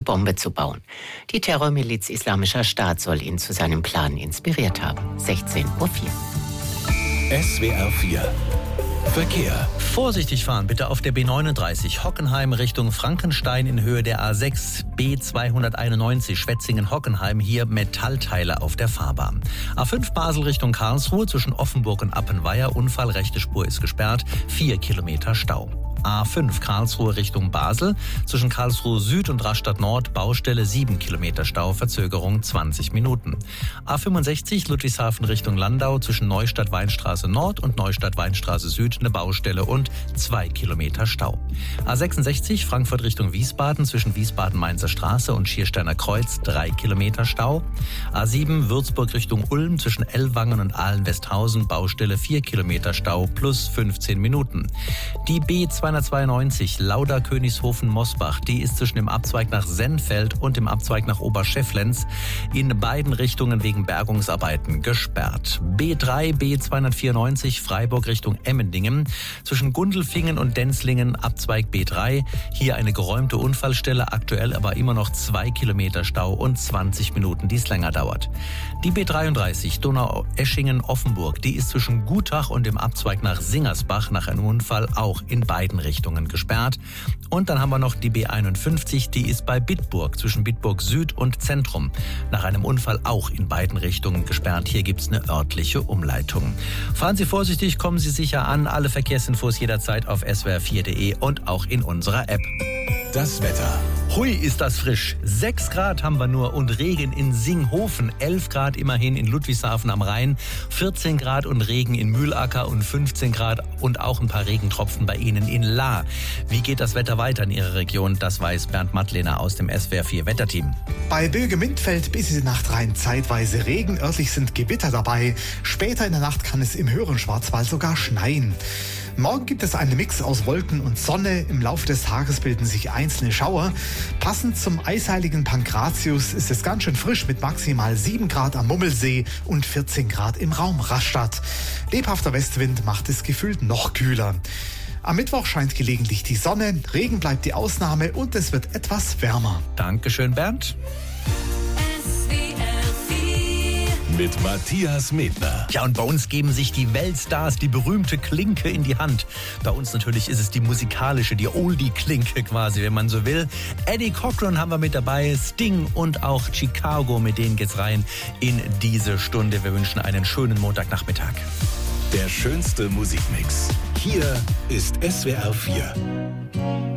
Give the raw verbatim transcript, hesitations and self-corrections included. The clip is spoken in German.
Bombe zu bauen. Die Terrormiliz Islamischer Staat soll ihn zu seinem Plan inspiriert haben. sechzehn Uhr vier. S W R vier Verkehr. Vorsichtig fahren bitte auf der B neununddreißig Hockenheim Richtung Frankenstein in Höhe der A sechs, B zweihunderteinundneunzig Schwetzingen-Hockenheim, hier Metallteile auf der Fahrbahn. A fünf Basel Richtung Karlsruhe zwischen Offenburg und Appenweier, Unfall, rechte Spur ist gesperrt, vier Kilometer Stau. A fünf Karlsruhe Richtung Basel, zwischen Karlsruhe Süd und Rastatt Nord, Baustelle sieben Kilometer Stau, Verzögerung zwanzig Minuten. A fünfundsechzig Ludwigshafen Richtung Landau, zwischen Neustadt-Weinstraße Nord und Neustadt-Weinstraße Süd eine Baustelle und zwei Kilometer Stau. A sechsundsechzig Frankfurt Richtung Wiesbaden, zwischen Wiesbaden-Mainzer Straße und Schiersteiner Kreuz, drei Kilometer Stau. A sieben Würzburg Richtung Ulm, zwischen Ellwangen und Ahlen-Westhausen, Baustelle vier Kilometer Stau plus fünfzehn Minuten. Die B zweihundertzweiundneunzig Lauda-Königshofen-Mosbach, die ist zwischen dem Abzweig nach Sennfeld und dem Abzweig nach Oberschäfflenz in beiden Richtungen wegen Bergungsarbeiten gesperrt. B drei B zweihundertvierundneunzig Freiburg Richtung Emmendingen, zwischen Gundelfingen und Denzlingen, Abzweig B drei, hier eine geräumte Unfallstelle, aktuell aber immer noch zwei Kilometer Stau und zwanzig Minuten, die es länger dauert. Die B dreiunddreißig Donaueschingen-Offenburg, die ist zwischen Gutach und dem Abzweig nach Singersbach nach einem Unfall auch in beiden Richtungen gesperrt. Und dann haben wir noch die B einundfünfzig, die ist bei Bitburg, zwischen Bitburg Süd und Zentrum. Nach einem Unfall auch in beiden Richtungen gesperrt. Hier gibt es eine örtliche Umleitung. Fahren Sie vorsichtig, kommen Sie sicher an. Alle Verkehrsinfos jederzeit auf s w r vier punkt d e und auch in unserer App. Das Wetter. Hui, ist das frisch. Sechs Grad haben wir nur und Regen in Singhofen. Elf Grad immerhin in Ludwigshafen am Rhein. vierzehn Grad und Regen in Mühlacker und fünfzehn Grad und auch ein paar Regentropfen bei Ihnen in Lahr. Wie geht das Wetter weiter in Ihrer Region? Das weiß Bernd Mattlehner aus dem S W R vier Wetterteam. Bei Böge-Mint fällt bis in die Nacht rein zeitweise Regen. Örtlich sind Gewitter dabei. Später in der Nacht kann es im höheren Schwarzwald sogar schneien. Morgen gibt es einen Mix aus Wolken und Sonne. Im Laufe des Tages bilden sich einzelne Schauer. Passend zum eisheiligen Pankratius ist es ganz schön frisch mit maximal sieben Grad am Mummelsee und vierzehn Grad im Raum Rastatt. Lebhafter Westwind macht es gefühlt noch kühler. Am Mittwoch scheint gelegentlich die Sonne, Regen bleibt die Ausnahme und es wird etwas wärmer. Dankeschön, Bernd. Mit Matthias Medner. Ja, und bei uns geben sich die Weltstars die berühmte Klinke in die Hand. Bei uns natürlich ist es die musikalische, die Oldie-Klinke quasi, wenn man so will. Eddie Cochran haben wir mit dabei, Sting und auch Chicago, mit denen geht's rein in diese Stunde. Wir wünschen einen schönen Montagnachmittag. Der schönste Musikmix. Hier ist S W R vier.